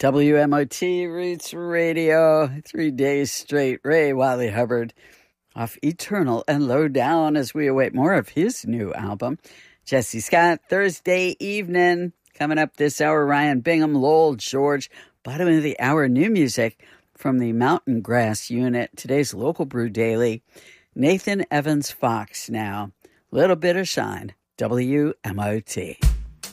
WMOT Roots Radio, 3 days straight. Ray Wiley Hubbard off Eternal and Low Down as we await more of his new album. Jesse Scott, Thursday evening. Coming up this hour, Ryan Bingham, Lowell George. Bottom of the hour, new music from the Mountain Grass Unit. Today's Local Brew Daily. Nathan Evans Fox now. Little bit of shine. WMOT.